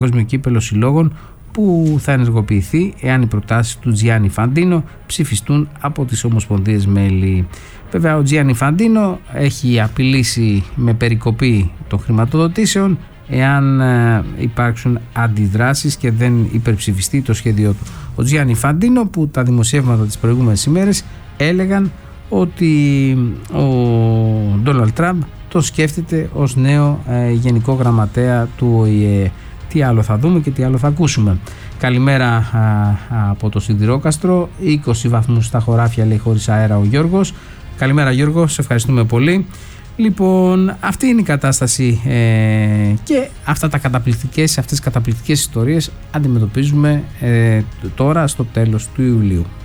Παγκόσμιο Κύπελλο Συλλόγων που θα ενεργοποιηθεί εάν οι προτάσεις του Τζιάννη Φαντίνο ψηφιστούν από τις ομοσπονδίες μέλη. Βέβαια, ο Τζιάννη Φαντίνο έχει απειλήσει με περικοπή των χρηματοδοτήσεων εάν υπάρξουν αντιδράσεις και δεν υπερψηφιστεί το σχέδιό του. Ο Τζιάννη Φαντίνο, που τα δημοσιεύματα τις προηγούμενες ημέρες έλεγαν ότι ο Ντόναλντ Τραμπ το σκέφτεται ως νέο γενικό γραμματέα του ΟΗΕ. Τι άλλο θα δούμε και τι άλλο θα ακούσουμε. Καλημέρα από το Σιδηρόκαστρο. 20 βαθμούς στα χωράφια, λέει, χωρίς αέρα ο Γιώργος. Καλημέρα Γιώργο, σε ευχαριστούμε πολύ. Λοιπόν, αυτή είναι η κατάσταση και αυτές τις καταπληκτικές ιστορίες αντιμετωπίζουμε τώρα στο τέλος του Ιουλίου.